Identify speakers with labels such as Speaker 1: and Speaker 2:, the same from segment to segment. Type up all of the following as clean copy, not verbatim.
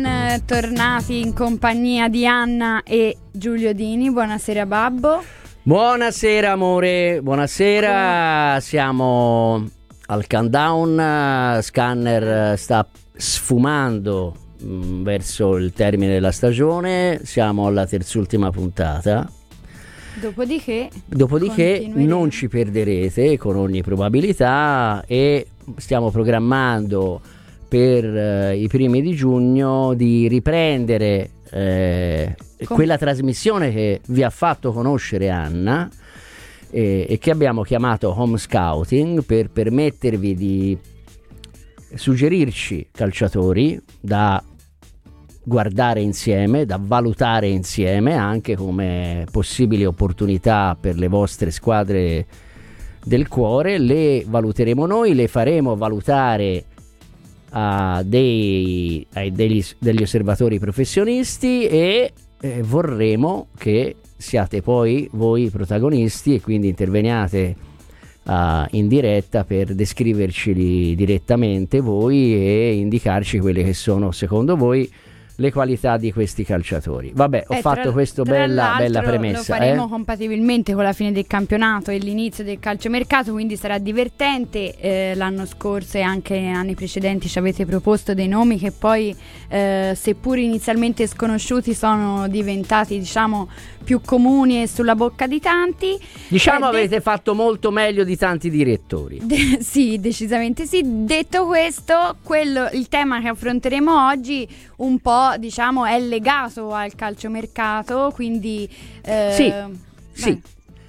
Speaker 1: Tornati in compagnia di Anna e Giulio Dini. Buonasera Babbo.
Speaker 2: Buonasera amore, buonasera. Siamo al countdown, Scanner sta sfumando verso il termine della stagione, siamo alla terzultima puntata. Dopodiché non ci perderete con ogni probabilità e stiamo programmando per i primi di giugno di riprendere quella trasmissione che vi ha fatto conoscere Anna e che abbiamo chiamato Home Scouting, per permettervi di suggerirci calciatori da guardare insieme, da valutare insieme, anche come possibili opportunità per le vostre squadre del cuore. Le valuteremo noi, le faremo valutare a degli osservatori professionisti e vorremmo che siate poi voi i protagonisti e quindi interveniate in diretta per descriverci direttamente voi e indicarci quelle che sono secondo voi le qualità di questi calciatori. Vabbè, ho fatto questo bella premessa.
Speaker 1: Lo faremo compatibilmente con la fine del campionato e l'inizio del calciomercato, quindi sarà divertente. L'anno scorso e anche anni precedenti ci avete proposto dei nomi che poi seppur inizialmente sconosciuti sono diventati, diciamo, più comuni e sulla bocca di tanti.
Speaker 2: Diciamo avete fatto molto meglio di tanti direttori.
Speaker 1: Sì, decisamente sì. Detto questo, il tema che affronteremo oggi un po', diciamo, è legato al calciomercato, quindi
Speaker 2: sì.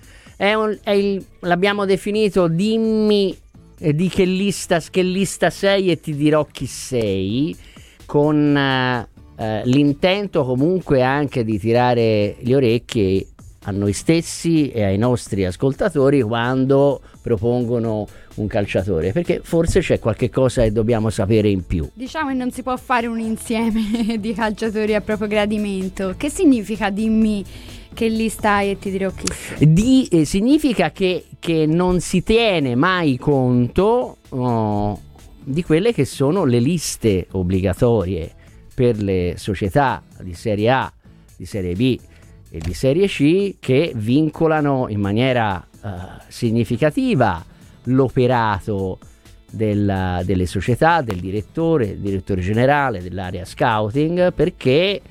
Speaker 2: L'abbiamo definito dimmi di che lista sei e ti dirò chi sei, con l'intento comunque anche di tirare le orecchie a noi stessi e ai nostri ascoltatori quando propongono un calciatore, perché forse c'è qualche cosa che dobbiamo sapere in più.
Speaker 1: Diciamo che non si può fare un insieme di calciatori a proprio gradimento. Che significa dimmi che lista hai e ti dirò chi sei?
Speaker 2: Significa che non si tiene mai conto di quelle che sono le liste obbligatorie per le società di Serie A, di Serie B e di Serie C, che vincolano in maniera significativa l'operato delle società, del direttore generale, dell'area scouting, perché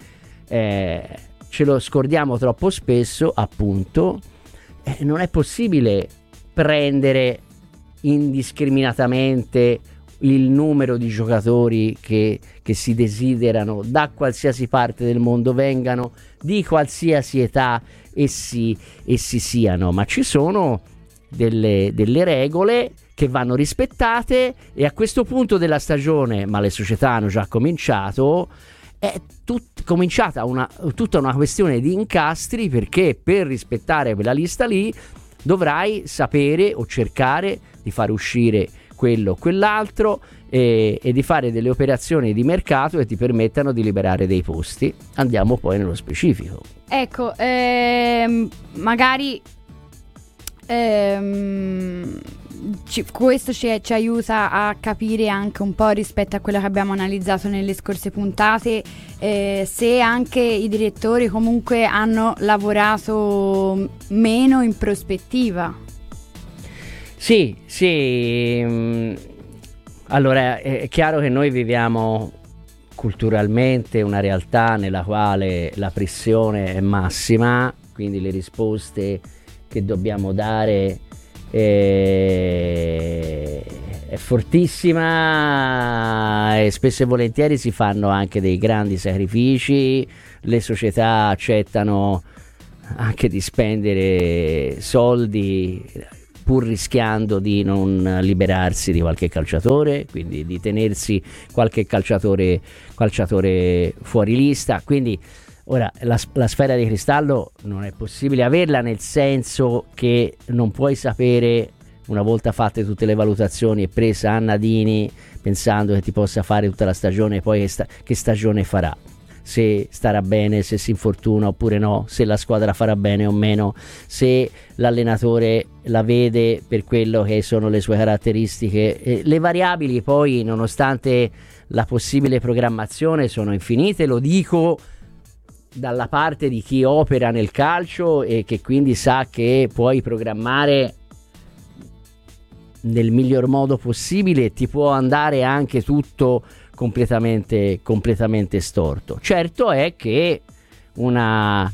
Speaker 2: ce lo scordiamo troppo spesso, appunto. Non è possibile prendere indiscriminatamente il numero di giocatori che si desiderano da qualsiasi parte del mondo vengano, di qualsiasi età essi siano, ma ci sono delle regole che vanno rispettate, e a questo punto della stagione, ma le società hanno già cominciato, è cominciata tutta una questione di incastri, perché per rispettare quella lista lì dovrai sapere o cercare di far uscire quello o quell'altro e di fare delle operazioni di mercato che ti permettano di liberare dei posti. Andiamo poi nello specifico.
Speaker 1: Ecco, magari questo ci aiuta a capire anche un po' rispetto a quello che abbiamo analizzato nelle scorse puntate, se anche i direttori comunque hanno lavorato meno in prospettiva.
Speaker 2: Sì. Allora, è chiaro che noi viviamo culturalmente una realtà nella quale la pressione è massima, quindi le risposte che dobbiamo dare è fortissima, e spesso e volentieri si fanno anche dei grandi sacrifici. Le società accettano anche di spendere soldi pur rischiando di non liberarsi di qualche calciatore, quindi di tenersi qualche calciatore fuori lista. Quindi ora la sfera di cristallo non è possibile averla, nel senso che non puoi sapere, una volta fatte tutte le valutazioni e presa Anna Dini pensando che ti possa fare tutta la stagione, poi che stagione farà. se starà bene, se si infortuna oppure no, se la squadra farà bene o meno, se l'allenatore la vede per quello che sono le sue caratteristiche. Le variabili poi, nonostante la possibile programmazione, sono infinite, lo dico dalla parte di chi opera nel calcio e che quindi sa che puoi programmare nel miglior modo possibile, ti può andare anche tutto completamente storto. Certo è che una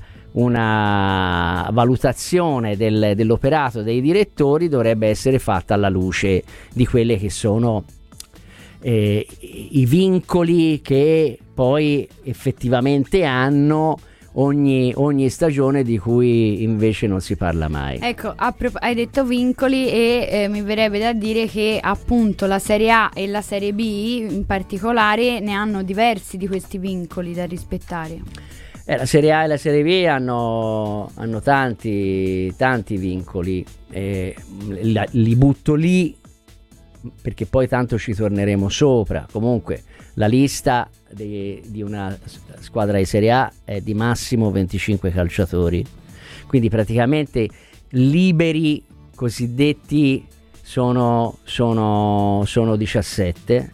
Speaker 2: valutazione dell'operato dei direttori dovrebbe essere fatta alla luce di quelle che sono i vincoli che poi effettivamente hanno ogni stagione, di cui invece non si parla mai.
Speaker 1: Ecco, hai detto vincoli e mi verrebbe da dire che appunto la Serie A e la Serie B in particolare ne hanno diversi di questi vincoli da rispettare.
Speaker 2: La Serie A e la Serie B hanno tanti vincoli, li butto lì perché poi tanto ci torneremo sopra. Comunque la lista di una squadra di Serie A è di massimo 25 calciatori, quindi praticamente liberi cosiddetti sono 17,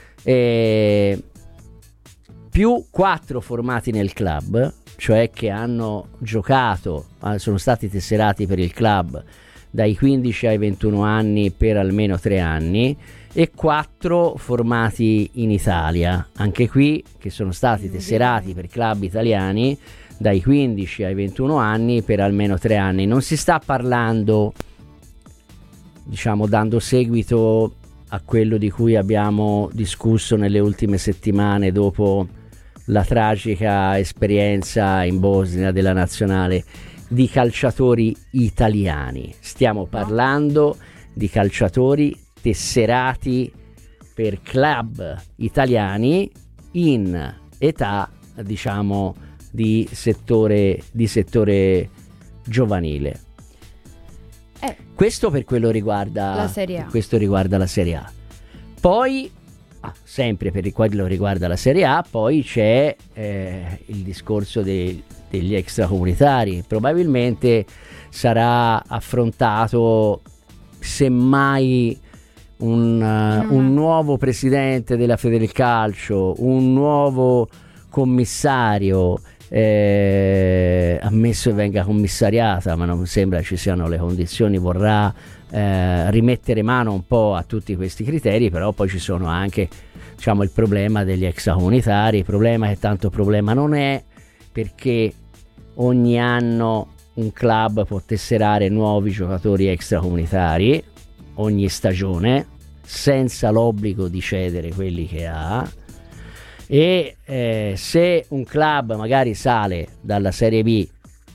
Speaker 2: più 4 formati nel club, cioè che hanno giocato, sono stati tesserati per il club dai 15 ai 21 anni per almeno 3 anni, e 4 formati in Italia, anche qui, che sono stati tesserati per club italiani dai 15 ai 21 anni per almeno 3 anni. Non si sta parlando, diciamo, dando seguito a quello di cui abbiamo discusso nelle ultime settimane dopo la tragica esperienza in Bosnia della nazionale, di calciatori italiani. Stiamo parlando di calciatori tesserati per club italiani in età, diciamo, di settore giovanile. Questo per quello riguarda
Speaker 1: la Serie A.
Speaker 2: Questo riguarda la Serie A. Poi sempre per quello riguarda la Serie A, poi c'è il discorso degli extracomunitari. Probabilmente sarà affrontato, semmai un nuovo presidente della Federcalcio, un nuovo commissario, ammesso che venga commissariata, ma non sembra ci siano le condizioni, vorrà rimettere mano un po' a tutti questi criteri. Però poi ci sono anche, diciamo, il problema degli extracomunitari, il problema che tanto problema non è, perché ogni anno un club può tesserare nuovi giocatori extracomunitari ogni stagione, senza l'obbligo di cedere quelli che ha. E se un club magari sale dalla Serie B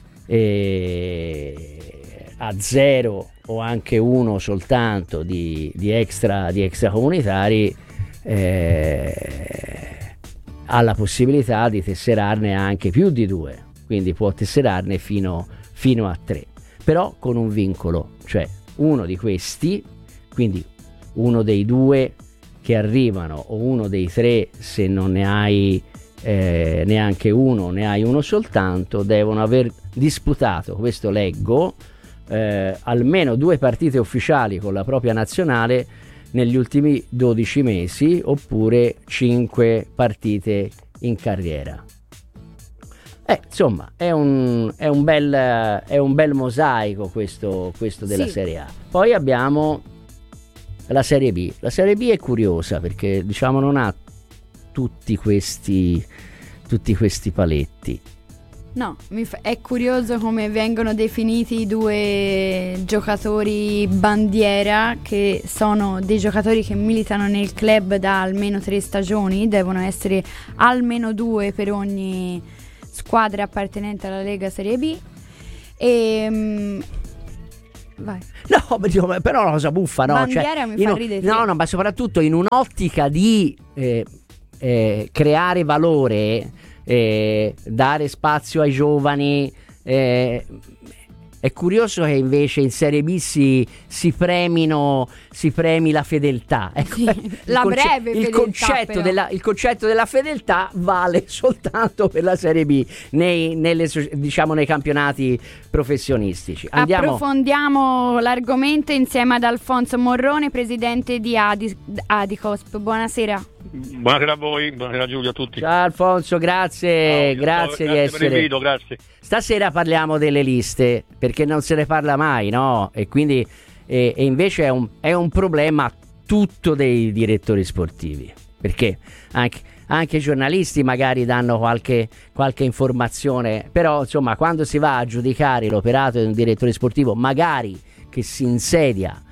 Speaker 2: a 0 o anche 1 soltanto di extracomunitari, ha la possibilità di tesserarne anche più di 2, quindi può tesserarne fino a 3, però con un vincolo, cioè uno di questi, quindi uno dei 2 che arrivano o uno dei 3, se non ne hai neanche uno, ne hai uno soltanto, devono aver disputato, questo leggo, almeno 2 partite ufficiali con la propria nazionale negli ultimi 12 mesi, oppure 5 partite in carriera. Insomma, è un bel mosaico questo della Serie A. Poi abbiamo la Serie B. La Serie B è curiosa perché, diciamo, non ha tutti questi paletti.
Speaker 1: No, è curioso come vengono definiti i 2 giocatori bandiera, che sono dei giocatori che militano nel club da almeno 3 stagioni, devono essere almeno 2 per ogni squadra appartenente alla Lega Serie B. Vai.
Speaker 2: No, però una cosa buffa, no?
Speaker 1: Bandiera, cioè, mi fa ridere.
Speaker 2: No, ma soprattutto in un'ottica di creare valore, dare spazio ai giovani, È curioso che invece in Serie B si premi la fedeltà. Ecco,
Speaker 1: Sì, la breve fedeltà,
Speaker 2: il concetto della fedeltà vale soltanto per la Serie B nei campionati professionionistici.
Speaker 1: Approfondiamo l'argomento insieme ad Alfonso Morrone, presidente di Adicosp. Buonasera.
Speaker 3: Buonasera a voi, buonasera Giulio, a tutti.
Speaker 2: Ciao Alfonso, grazie di essere.
Speaker 3: Per l'invito, grazie.
Speaker 2: Stasera parliamo delle liste, perché non se ne parla mai, no? E quindi e invece è un problema tutto dei direttori sportivi, perché anche i giornalisti magari danno qualche informazione, però insomma quando si va a giudicare l'operato di un direttore sportivo, magari che si insedia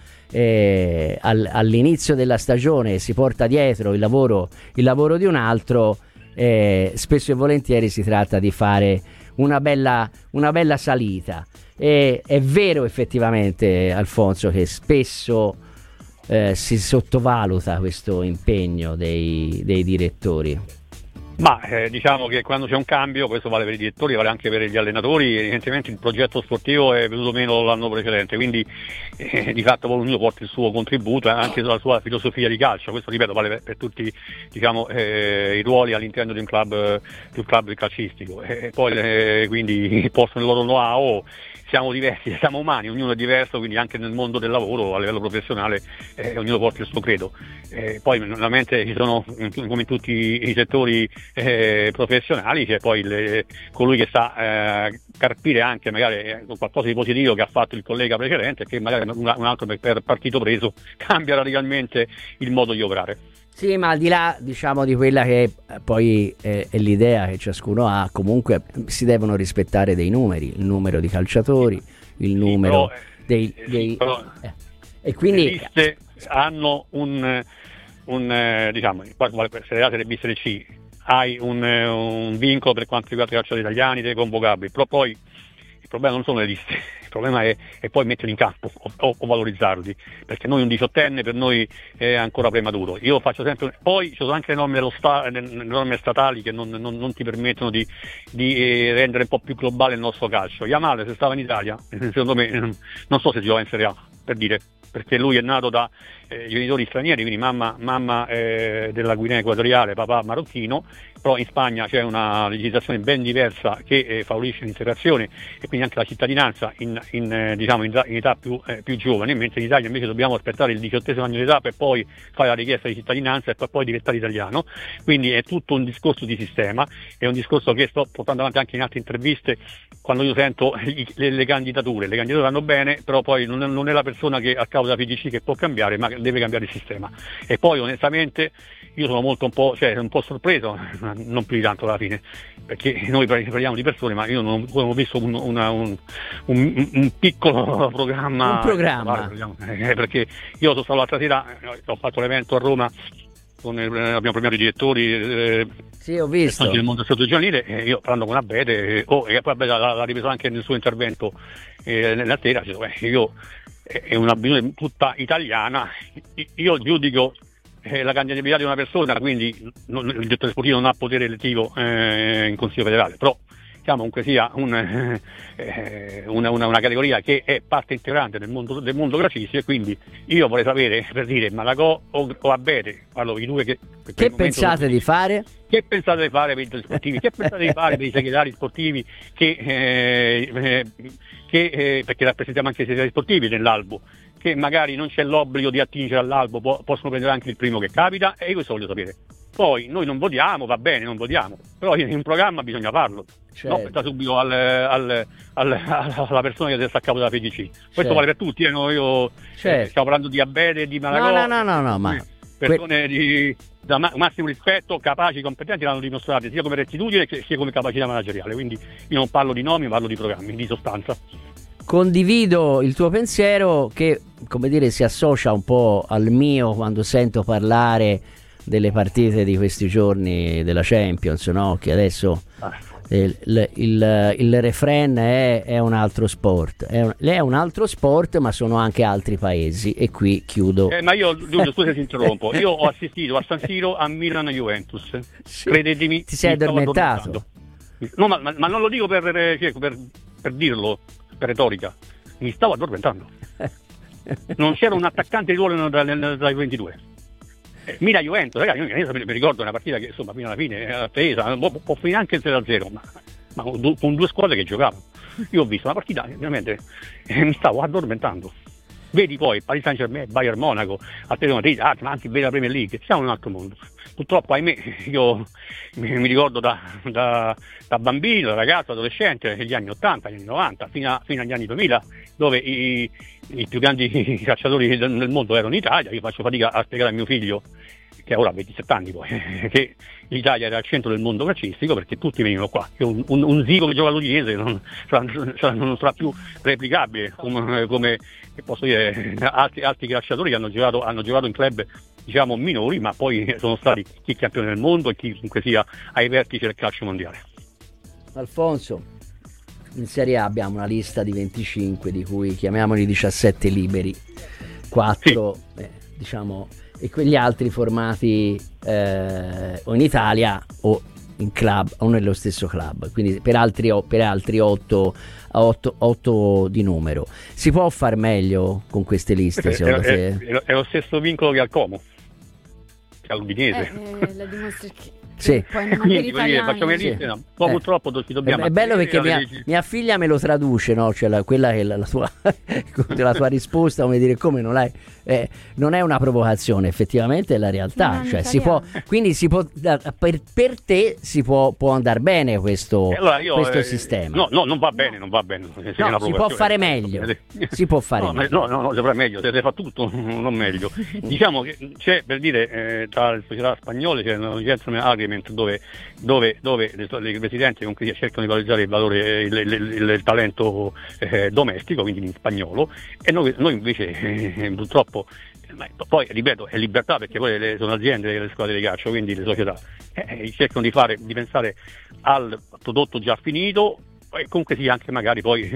Speaker 2: all'inizio della stagione e si porta dietro il lavoro di un altro, spesso e volentieri si tratta di fare una bella salita. E è vero effettivamente, Alfonso, che spesso si sottovaluta questo impegno dei direttori.
Speaker 3: Ma diciamo che quando c'è un cambio, questo vale per i direttori, vale anche per gli allenatori, evidentemente il progetto sportivo è venuto meno l'anno precedente, quindi di fatto ognuno porta il suo contributo anche sulla sua filosofia di calcio. Questo, ripeto, vale per tutti, diciamo, i ruoli all'interno di un club calcistico, e poi quindi possono il loro know-how. Siamo diversi, siamo umani, ognuno è diverso, quindi anche nel mondo del lavoro a livello professionale ognuno porta il suo credo. Poi naturalmente ci sono, come in tutti i settori professionali, c'è poi colui che sa carpire anche magari qualcosa di positivo che ha fatto il collega precedente, che magari un altro per partito preso cambia radicalmente il modo di operare.
Speaker 2: Sì, ma al di là, diciamo, di quella che poi è l'idea che ciascuno ha, comunque si devono rispettare dei numeri, il numero di calciatori, il numero dei e quindi
Speaker 3: le liste hanno diciamo, se le Serie B e Serie C hai un vincolo per quanto riguarda i calciatori italiani, dei convocabili, però poi il problema non sono le liste, il problema è poi metterli in campo o valorizzarli, perché noi un diciottenne per noi è ancora prematuro. Io faccio sempre, poi ci sono anche le norme statali che non ti permettono di rendere un po' più globale il nostro calcio. Yamal, se stava in Italia, secondo me non so se giocava in Serie A, per dire, perché lui è nato da genitori stranieri, quindi mamma della Guinea Equatoriale, papà marocchino, però in Spagna c'è una legislazione ben diversa che favorisce l'integrazione e quindi anche la cittadinanza in età più giovane, mentre in Italia invece dobbiamo aspettare il 18° anno di età per poi fare la richiesta di cittadinanza e per poi diventare italiano. Quindi è tutto un discorso di sistema, è un discorso che sto portando avanti anche in altre interviste. Quando io sento le candidature vanno bene, però poi non è la persona che a causa della PGC che può cambiare, ma deve cambiare il sistema. E poi onestamente io sono un po' sorpreso, non più di tanto alla fine, perché noi parliamo di persone, ma io non ho visto un piccolo programma. Perché io sono stato l'altra sera, ho fatto l'evento a Roma, abbiamo premiato i direttori.
Speaker 2: Sì, ho visto.
Speaker 3: Del mondo giovanile, io parlando con Abete, e poi Abete l'ha ripreso anche nel suo intervento nella sera, è un'abitudine tutta italiana. Io giudico la candidabilità di una persona, quindi il direttore sportivo non ha potere elettivo in Consiglio federale, però comunque sia una categoria che è parte integrante del mondo calcistico, e quindi io vorrei sapere, per dire, Malagò o Abete, i due che
Speaker 2: pensate di fare?
Speaker 3: Che pensate di fare per i direttori sportivi? Che pensate di fare per i segretari sportivi perché rappresentiamo anche i segretari sportivi nell'albo, che magari non c'è l'obbligo di attingere all'albo, possono prendere anche il primo che capita, e io questo voglio sapere. Poi noi non votiamo, va bene, non votiamo, però in un programma bisogna farlo, certo. Non pensare subito alla persona che sta a capo della PGC. Questo certo. Vale per tutti, certo. Stiamo parlando di Abete e di Malagò.
Speaker 2: No, ma
Speaker 3: persone da massimo rispetto, capaci, competenti, l'hanno dimostrato sia come rettitudine sia come capacità manageriale, quindi io non parlo di nomi, parlo di programmi, di sostanza.
Speaker 2: Condivido il tuo pensiero, che, come dire, si associa un po' al mio quando sento parlare delle partite di questi giorni della Champions, no? Che adesso il refrain è un altro sport, è un altro sport, ma sono anche altri paesi, e qui chiudo.
Speaker 3: Ma io, Giulio, scusa se ti interrompo, io ho assistito a San Siro a Milan-Juventus, sì. Credetemi,
Speaker 2: ti sei addormentato?
Speaker 3: No, ma non lo dico per dirlo, per retorica, mi stavo addormentando. Non c'era un attaccante di ruolo tra i 22. Milan-Juventus, ragazzi, io mi ricordo una partita che insomma fino alla fine era attesa, può finire anche il 0-0, ma con due squadre che giocavano. Io ho visto una partita, veramente mi stavo addormentando. Vedi poi Paris Saint-Germain, Bayern Monaco, Atletico Madrid, ma anche la Premier League, siamo in un altro mondo. Purtroppo, ahimè, io mi ricordo da bambino, da ragazzo, adolescente, negli anni 80, negli anni 90, fino agli anni 2000, dove i più grandi calciatori del mondo erano in Italia. Io faccio fatica a spiegare a mio figlio, che ora ha 27 anni poi, che l'Italia era al centro del mondo calcistico, perché tutti venivano qua. Un Zico che gioca all'Udinese non sarà più replicabile come posso dire, altri calciatori che hanno giocato in club, diciamo, minori, ma poi sono stati chi campione del mondo e chi comunque sia ai vertici del calcio mondiale.
Speaker 2: Alfonso, in Serie A abbiamo una lista di 25, di cui chiamiamoli 17 liberi, 4 sì. Diciamo, e quegli altri formati o in Italia o in club o nello stesso club, quindi per altri 8 di numero. Si può far meglio con queste liste?
Speaker 3: È lo stesso vincolo che al Como, che all'Udinese.
Speaker 1: La dimostra che
Speaker 2: sì.
Speaker 1: Poi non
Speaker 3: facciamo le liste, no. Purtroppo ci dobbiamo.
Speaker 2: È bello perché mia figlia me lo traduce, no? Cioè quella che è la tua la tua risposta, come dire, come non l'hai, non è una provocazione, effettivamente è la realtà, cioè si può, quindi per te si può andare bene questo sistema.
Speaker 3: No, non va bene.
Speaker 2: No, si può fare meglio. Si può fare meglio.
Speaker 3: No, si fa meglio, se fa tutto, non meglio. Diciamo che c'è, per dire, tra le società spagnole c'è una gentleman agreement dove le presidenti comunque cercano di valorizzare il valore, il talento domestico, quindi in spagnolo, e noi invece purtroppo, poi ripeto, è libertà, perché poi sono aziende le squadre di calcio, quindi le società cercano di pensare al prodotto già finito, e comunque sia anche magari poi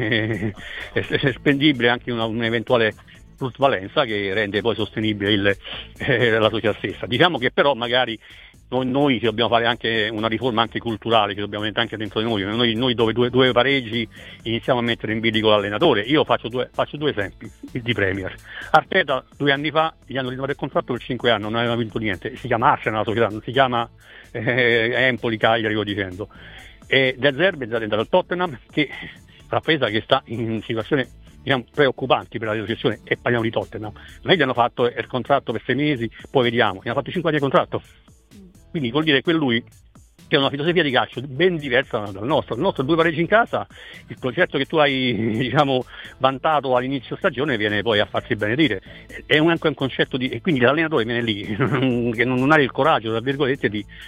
Speaker 3: è spendibile anche un'eventuale plusvalenza che rende poi sostenibile la società stessa. Diciamo che però magari noi dobbiamo fare anche una riforma anche culturale, che dobbiamo mettere anche dentro di noi dove due pareggi iniziamo a mettere in bilico l'allenatore. Io faccio due esempi di Premier. Arteta 2 anni fa gli hanno rinnovato il contratto per 5 anni, non aveva vinto niente, si chiama Arsenal la società, non si chiama Empoli, Cagliari, sto dicendo. E De Zerbi è andato al Tottenham, che rappresa che sta in situazione, diciamo, preoccupanti per la situazione, e parliamo di Tottenham. Ma gli hanno fatto il contratto per 6 mesi, poi vediamo, gli hanno fatto 5 anni di contratto. Quindi vuol dire che lui, che ha una filosofia di calcio ben diversa dal nostro. Il nostro 2 pareggi in casa, il progetto che tu hai, diciamo, vantato all'inizio stagione viene poi a farsi benedire. È anche un concetto e quindi l'allenatore viene lì che non ha il coraggio, tra virgolette,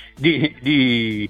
Speaker 3: di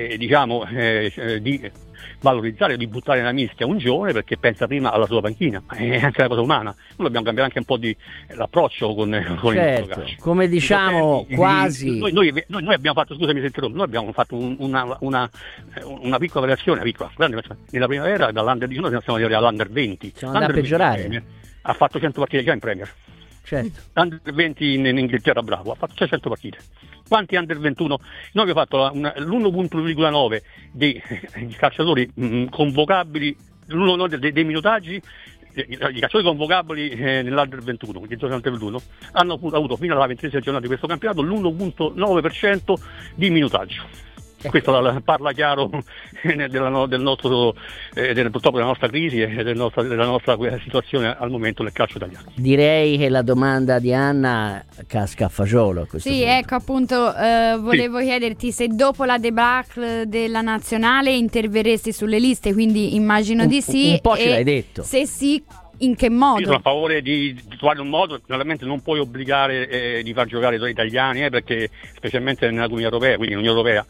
Speaker 3: valorizzare, di buttare nella mischia un giovane, perché pensa prima alla sua panchina. È anche una cosa umana. Noi dobbiamo cambiare anche un po' l'approccio con il nostro calcio.
Speaker 2: Come diciamo, quasi
Speaker 3: noi abbiamo fatto, scusami se interrompo, noi abbiamo fatto una piccola variazione, nella primavera, dall'Under 19 siamo arrivati all'Under 20.
Speaker 2: Siamo andati a peggiorare.
Speaker 3: Ha fatto 100 partite già in Premier.
Speaker 2: Certo.
Speaker 3: Under 20 in Inghilterra, bravo, ha fatto 100 partite. Quanti Under 21? Noi abbiamo fatto l'1,9 dei calciatori convocabili, dei minutaggi, i calciatori convocabili nell'Under 21, che giocano Under 21, hanno avuto fino alla 20ª giornata di questo campionato l'1,9% di minutaggio. Questo parla chiaro del nostro, purtroppo della nostra crisi e della nostra situazione al momento nel calcio italiano.
Speaker 2: Direi che la domanda di Anna casca a fagiolo a questo punto.
Speaker 1: Ecco, appunto, volevo chiederti se dopo la debacle della nazionale interverresti sulle liste, quindi immagino di sì.
Speaker 2: Un po' ce l'hai detto.
Speaker 1: Se sì, in che modo?
Speaker 3: Io sono a favore di trovare un modo. Naturalmente non puoi obbligare di far giocare i italiani, perché specialmente nella Comunità Europea, quindi l'Unione Europea,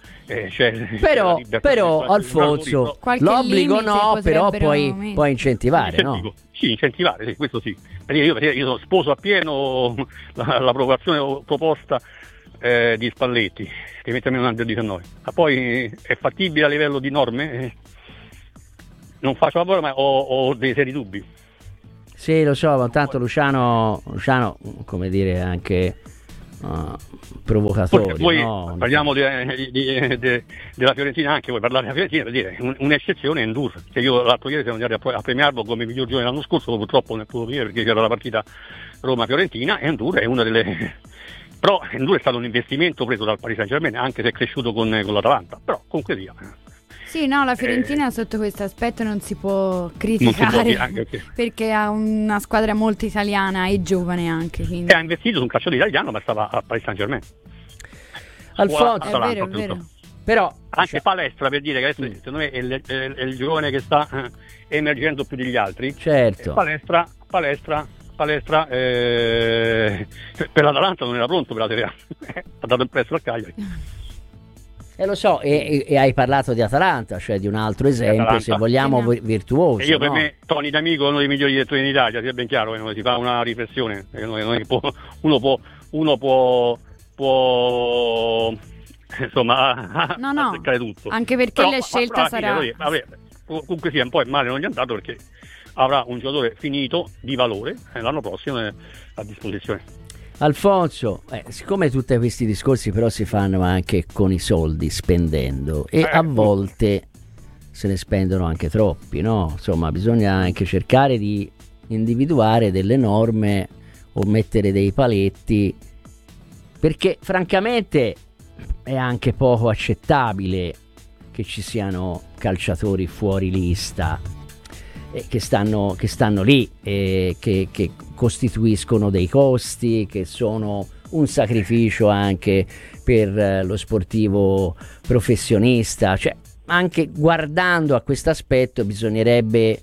Speaker 2: però Alfonso, l'obbligo no, però puoi incentivare, no?
Speaker 3: Sì, incentivare, sì, questo sì. Io sposo appieno l'approvazione proposta di Spalletti, che mette almeno un Under 19. Ma poi è fattibile a livello di norme? Non faccio lavoro, ma ho dei seri dubbi.
Speaker 2: Sì, lo so, ma tanto Luciano, come dire, anche provocatori.
Speaker 3: Poi
Speaker 2: No?
Speaker 3: parliamo della Fiorentina, anche voi parlare della Fiorentina, per dire un'eccezione è Ndour, che io l'altro ieri siamo andati a premiarlo come miglior giovane l'anno scorso, purtroppo non è potuto venire perché c'era la partita Roma-Fiorentina, e Ndour è una delle... Però Ndour è stato un investimento preso dal Paris Saint-Germain, anche se è cresciuto con l'Atalanta, però comunque sia.
Speaker 1: Sì, no, la Fiorentina sotto questo aspetto non si può criticare, perché ha una squadra molto italiana e giovane anche. Quindi.
Speaker 3: E ha investito su un calciatore italiano, ma stava a Paris Saint-Germain.
Speaker 2: Alfonso,
Speaker 1: è vero.
Speaker 3: Però anche Palestra, per dire che adesso secondo me è il giovane che sta emergendo più degli altri.
Speaker 2: Certo.
Speaker 3: Palestra per l'Atalanta non era pronto per la Serie A. Ha dato il prestito al Cagliari.
Speaker 2: Lo so, e hai parlato di Atalanta, cioè di un altro esempio, Atalanta, se vogliamo, virtuoso.
Speaker 3: E io per me Toni D'Amico è uno dei migliori direttori in Italia, sia ben chiaro, che si fa una riflessione, uno può insomma cercare tutto.
Speaker 1: Anche perché la scelta sarà...
Speaker 3: Comunque sia, un po' è male non gli è andato, perché avrà un giocatore finito di valore l'anno prossimo a disposizione.
Speaker 2: Alfonso, siccome tutti questi discorsi però si fanno anche con i soldi, spendendo, e a volte se ne spendono anche troppi, no? Insomma, bisogna anche cercare di individuare delle norme o mettere dei paletti, perché francamente è anche poco accettabile che ci siano calciatori fuori lista che stanno lì, che costituiscono dei costi, che sono un sacrificio anche per lo sportivo professionista. Cioè, anche guardando a questo aspetto bisognerebbe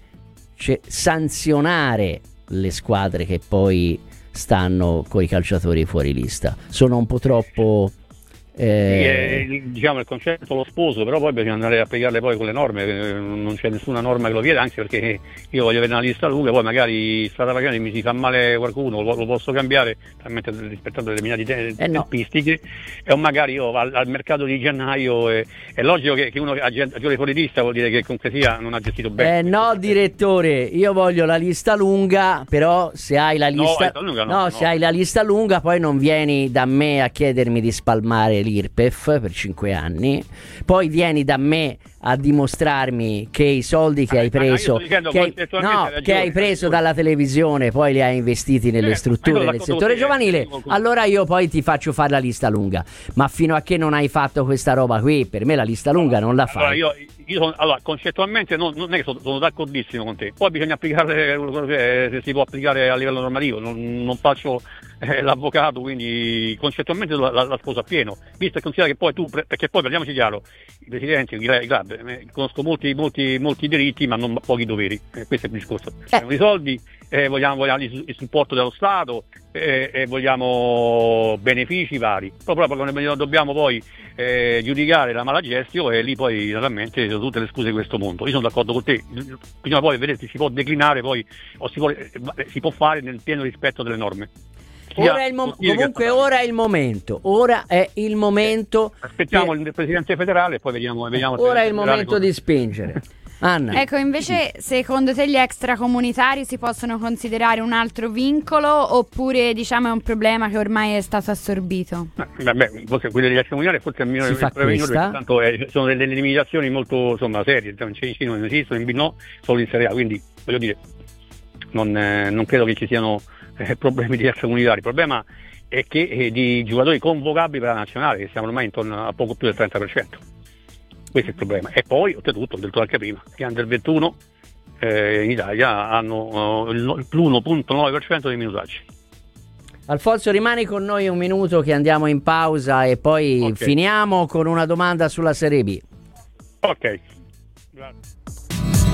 Speaker 2: sanzionare le squadre che poi stanno coi calciatori fuori lista. Sono un po' troppo...
Speaker 3: diciamo il concetto lo sposo, però poi bisogna andare a applicarle poi con le norme, non c'è nessuna norma che lo vieta, anche perché io voglio avere una lista lunga, poi magari strada facendo mi si fa male qualcuno, lo posso cambiare rispettando determinati tempistiche, e magari io al mercato di gennaio è logico che uno ha giocatori fuori lista, vuol dire che comunque sia non ha gestito bene.
Speaker 2: No direttore, io voglio la lista lunga, però se hai la lista se hai la lista lunga poi non vieni da me a chiedermi di spalmare l'IRPEF per 5 anni, poi vieni da me a dimostrarmi che i soldi che hai preso che hai preso dalla televisione poi li hai investiti nelle strutture del settore giovanile, allora io poi ti faccio fare la lista lunga, ma fino a che non hai fatto questa roba qui, per me la lista lunga non la fai.
Speaker 3: Allora, concettualmente non è che sono d'accordissimo con te, poi bisogna applicare se si può applicare a livello normativo, non faccio l'avvocato, quindi concettualmente la sposa appieno, visto e considera che poi tu, perché poi parliamoci chiaro, i presidenti, i club, conosco molti diritti ma non pochi doveri, questo è il discorso. I soldi, vogliamo il supporto dello Stato, vogliamo benefici vari, proprio quando dobbiamo poi giudicare la mala gestione, e lì poi naturalmente sono tutte le scuse di questo mondo. Io sono d'accordo con te, bisogna poi vedere se si può declinare poi, o si può fare nel pieno rispetto delle norme.
Speaker 2: Ora è il momento.
Speaker 3: Aspettiamo il presidente federale e poi vediamo.
Speaker 2: Ora è il momento di spingere. Anna.
Speaker 1: Ecco, invece, secondo te gli extracomunitari si possono considerare un altro vincolo, oppure diciamo è un problema che ormai è stato assorbito?
Speaker 3: Forse quelli degli extracomunitari forse è il minore perché tanto sono delle limitazioni molto serie, in C non esistono, in B no, solo in Serie A, quindi voglio dire non credo che ci siano problemi di extracomunitari. Il problema è che di giocatori convocabili per la nazionale, che siamo ormai intorno a poco più del 30%. Questo è il problema. E poi, oltretutto, ho detto anche prima, gli under 21 in Italia hanno l'1.9% dei minutaggi.
Speaker 2: Alfonso, rimani con noi un minuto che andiamo in pausa e poi finiamo con una domanda sulla Serie B.
Speaker 3: Ok, grazie.